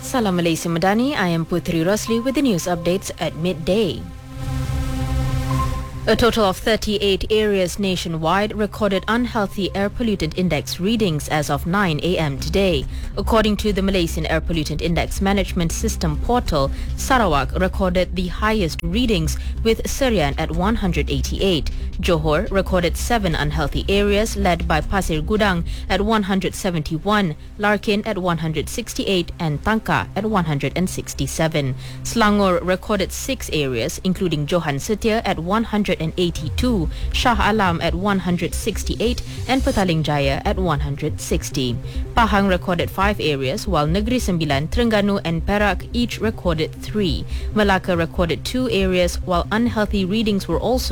Salam Malaysia Madani, I am Putri Rosli with the news updates at midday. A total of 38 areas nationwide recorded unhealthy air pollutant index readings as of 9 a.m. today. According to the Malaysian Air Pollutant Index Management System portal, Sarawak recorded the highest readings with Serian at 188. Johor recorded 7 unhealthy areas led by Pasir Gudang at 171, Larkin at 168 and Tangka at 167. Selangor recorded 6 areas including Johan Setia at 182, Shah Alam at 168 and Petaling Jaya at 160. Pahang recorded 5 areas while Negeri Sembilan, Terengganu and Perak each recorded 3. Malacca recorded 2 areas while unhealthy readings were also